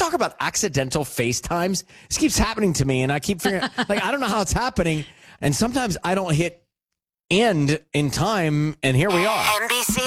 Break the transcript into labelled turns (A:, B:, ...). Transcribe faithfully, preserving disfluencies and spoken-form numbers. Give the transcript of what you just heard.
A: talk about accidental FaceTimes? This keeps happening to me, and I keep figuring, like, I don't know how it's happening. And sometimes I don't hit end in time, and here we are.
B: N B C